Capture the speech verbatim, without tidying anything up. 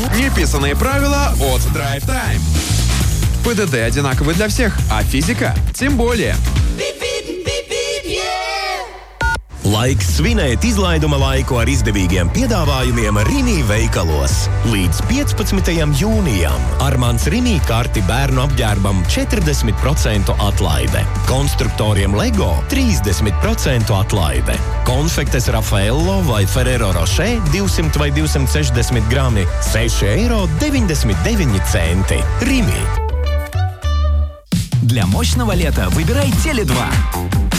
Неписанные правила от Drive Time. ПДД одинаковый для всех, а физика тем более. Laiks svinēt izlaiduma laiku ar izdevīgiem piedāvājumiem Rimi veikalos. Līdz piecpadsmitajam jūnijam Armāns Rimi karti bērnu apģērbam četrdesmit procentu atlaide. Konstruktoriem Lego trīsdesmit procentu atlaide. Konfektes Raffaello vai Ferrero Rocher divsimt vai divsimt sešdesmit grami seši eiro deviņdesmit deviņi centi. Rimi. Для мощного лета выбирай Теле два.